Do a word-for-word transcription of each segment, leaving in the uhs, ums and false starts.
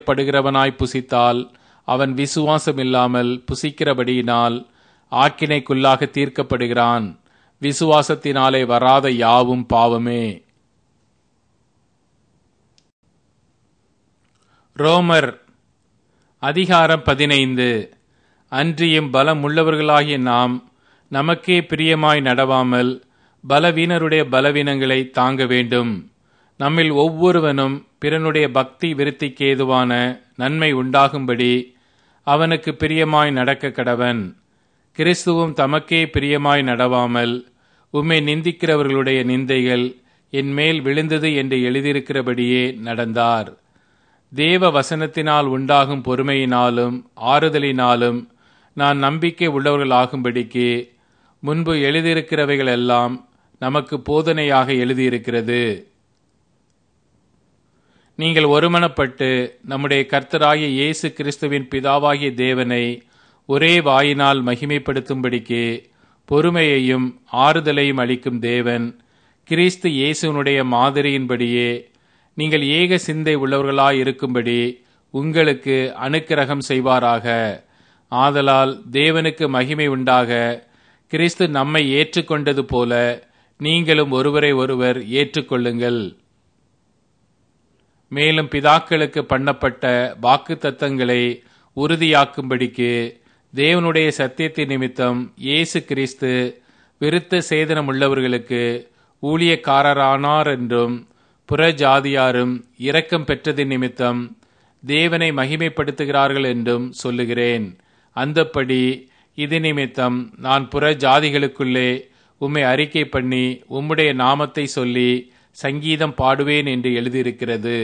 அழைக்கப்படுகிறவனாய் புசித்தால் அவன் விசுவாசம் இல்லாமல் புசிக்கிறபடியினால் ஆக்கினைக்குள்ளாக தீர்க்கப்படுகிறான். விசுவாசத்தினாலே வராத யாவும் பாவமே. ரோமர் அதிகாரம் பதினைந்து. அன்றியும் பலம் உள்ளவர்களாகிய நாம் நமக்கே பிரியமாய் நடவாமல் பலவீனருடைய பலவீனங்களை தாங்க வேண்டும். நம்மில் ஒவ்வொருவனும் பிறனுடைய பக்தி விருத்திக்கு ஏதுவான நன்மை உண்டாகும்படி அவனுக்கு பிரியமாய் நடக்க கடவன். கிறிஸ்துவும் தமக்கே பிரியமாய் நடவாமல் உம்மை நிந்திக்கிறவர்களுடைய நிந்தைகள் என் மேல் விழுந்தது என்று எழுதியிருக்கிறபடியே நடந்தார். தேவ வசனத்தினால் உண்டாகும் பொறுமையினாலும் ஆறுதலினாலும் நான் நம்பிக்கை உள்ளவர்களாகும்படிக்கு முன்பு எழுதியிருக்கிறவைகள் எல்லாம் நமக்கு போதனையாக எழுதியிருக்கிறது. நீங்கள் ஒருமனப்பட்டு நம்முடைய கர்த்தராகிய இயேசு கிறிஸ்துவின் பிதாவாகிய தேவனை ஒரே வாயினால் மகிமைப்படுத்தும்படிக்கு பொறுமையையும் ஆறுதலையும் அளிக்கும் தேவன் கிறிஸ்து இயேசுனுடைய மாதிரியின்படியே நீங்கள் ஏக சிந்தை உள்ளவர்களாயிருக்கும்படி உங்களுக்கு அனுக்கிரகம் செய்வாராக. ஆதலால் தேவனுக்கு மகிமை உண்டாக, கிறிஸ்து நம்மை ஏற்றுக்கொண்டது போல நீங்களும் ஒருவரை ஒருவர் ஏற்றுக்கொள்ளுங்கள். மேலும் பிதாக்களுக்கு பண்ணப்பட்ட வாக்குத்தத்தங்களை உறுதியாக்கும்படிக்கு தேவனுடைய சத்தியத்தின் நிமித்தம் இயேசு கிறிஸ்து விருத்த சேதனம் உள்ளவர்களுக்கு ஊழியக்காரரானார் என்றும் புற ஜாதியாரும் இரக்கம் பெற்றதின் நிமித்தம் தேவனை மகிமைப்படுத்துகிறார்கள் என்றும் சொல்லுகிறேன். அந்தப்படி இது நிமித்தம் நான் புற ஜாதிகளுக்குள்ளே உம்மை அறிக்கை பண்ணி உம்முடைய நாமத்தை சொல்லி சங்கீதம் பாடுவேன் என்று எழுதியிருக்கிறது.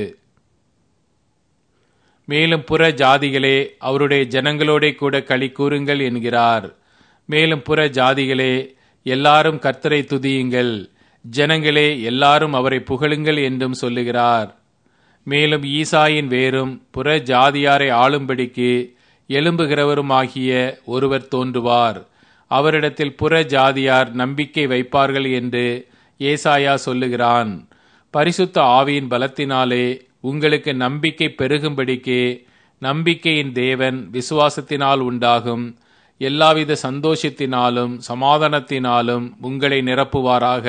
மேலும் புற ஜாதிகளே அவருடைய ஜனங்களோட கூட களி கூறுங்கள் என்கிறார். மேலும் புற ஜாதிகளே எல்லாரும் கர்த்தரை துதியுங்கள், ஜனங்களே எல்லாரும் அவரை புகழுங்கள் என்றும் சொல்லுகிறார். மேலும் ஈசாயின் வேரும் புற ஜாதியாரை ஆளும்படிக்கு எழும்புகிறவருமாகிய ஒருவர் தோன்றுவார், அவரிடத்தில் புற ஜாதியார் நம்பிக்கை வைப்பார்கள் என்று ஏசாயா சொல்லுகிறான். பரிசுத்த ஆவியின் பலத்தினாலே உங்களுக்கு நம்பிக்கை பெருகும்படிக்கு நம்பிக்கையின் தேவன் விசுவாசத்தினால் உண்டாகும் எல்லாவித சந்தோஷத்தினாலும் சமாதானத்தினாலும் உங்களை நிரப்புவாராக.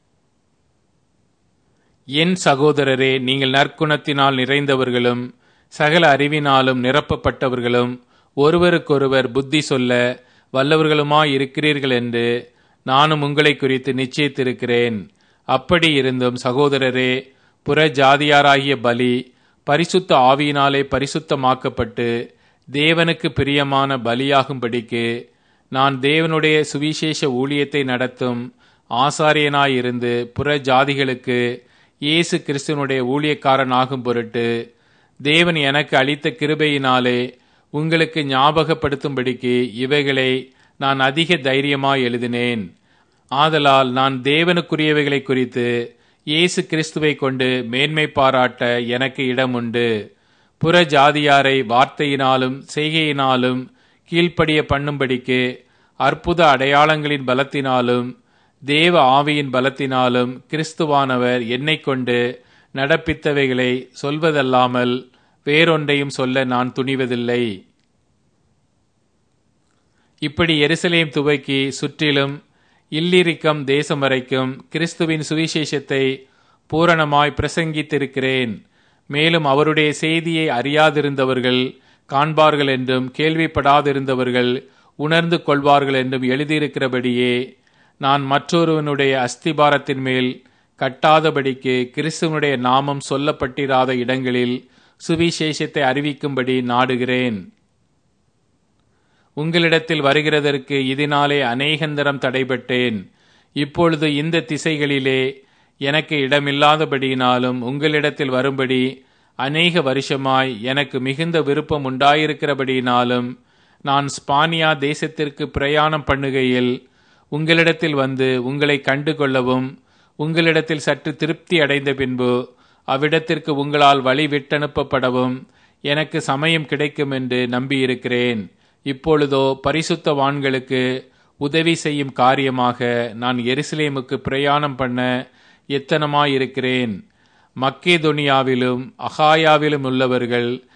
என் சகோதரரே, நீங்கள் நற்குணத்தினால் நிறைந்தவர்களும் சகல அறிவினாலும் நிரப்பப்பட்டவர்களும் ஒருவருக்கொருவர் புத்தி சொல்ல வல்லவர்களுமாயிருக்கிறீர்கள் என்று நானும் உங்களை குறித்து நிச்சயித்திருக்கிறேன். அப்படி இருந்தும் சகோதரரே, புற ஜாதியாராகிய பலி பரிசுத்த ஆவியினாலே பரிசுத்தமாக்கப்பட்டு தேவனுக்கு பிரியமான பலியாகும்படிக்கு நான் தேவனுடைய சுவிசேஷ ஊழியத்தை நடத்தும் ஆசாரியனாயிருந்து புற ஜாதிகளுக்கு இயேசு கிறிஸ்துவனுடைய ஊழியக்காரன் ஆகும் பொருட்டு தேவன் எனக்கு அளித்த கிருபையினாலே உங்களுக்கு ஞாபகப்படுத்தும்படிக்கு இவைகளை நான் அதிக தைரியமாய் எழுதினேன். ஆதலால் நான் தேவனுக்குரியவைகளை குறித்து இயேசு கிறிஸ்துவை கொண்டு மேன்மை பாராட்ட எனக்கு இடம் உண்டு. புற ஜாதியாரை வார்த்தையினாலும் செய்கையினாலும் கீழ்ப்படிய பண்ணும்படிக்கு அற்புத அடையாளங்களின் பலத்தினாலும் தேவ ஆவியின் பலத்தினாலும் கிறிஸ்துவானவர் என்னை கொண்டு நடப்பித்தவைகளை சொல்வதல்லாமல் வேறொன்றையும் சொல்ல நான் துணிவதில்லை. இப்படி எருசலேம் துவக்கி சுற்றிலும் இல்லிரிக்கம் தேசம் வரைக்கும் கிறிஸ்துவின் சுவிசேஷத்தை பூரணமாய் பிரசங்கித்திருக்கிறேன். மேலும் அவருடைய செய்தியை அறியாதிருந்தவர்கள் காண்பார்கள் என்றும் கேள்விப்படாதிருந்தவர்கள் உணர்ந்து கொள்வார்கள் என்றும் எழுதியிருக்கிறபடியே நான் மற்றொருவனுடைய அஸ்திபாரத்தின் மேல் கட்டாதபடிக்கு கிறிஸ்துவனுடைய நாமம் சொல்லப்பட்டிராத இடங்களில் சுவிசேஷத்தை அறிவிக்கும்படி நாடுகிறேன். உங்களிடத்தில் வருகிறதற்கு இதனாலே அநேகந்தரம் தடைபட்டேன். இப்பொழுது இந்த திசைகளிலே எனக்கு இடமில்லாதபடியினாலும் உங்களிடத்தில் வரும்படி அநேக வருஷமாய் எனக்கு மிகுந்த விருப்பம் உண்டாயிருக்கிறபடியினாலும் நான் ஸ்பானியா தேசத்திற்கு பிரயாணம் பண்ணுகையில் உங்களிடத்தில் வந்து உங்களை கண்டு கொள்ளவும் உங்களிடத்தில் சற்று திருப்தி அடைந்த பின்பு அவ்விடத்திற்கு உங்களால் வழி விட்டனுப்பப்படவும் எனக்கு சமயம் கிடைக்கும் என்று நம்பியிருக்கிறேன். இப்பொழுதோ பரிசுத்தவான்களுக்கு உதவி செய்யும் காரியமாக நான் எருசலேமுக்கு பிரயாணம் பண்ண எத்தனமாயிருக்கிறேன். மக்கேதொனியாவிலும் அகாயாவிலும் உள்ளவர்கள்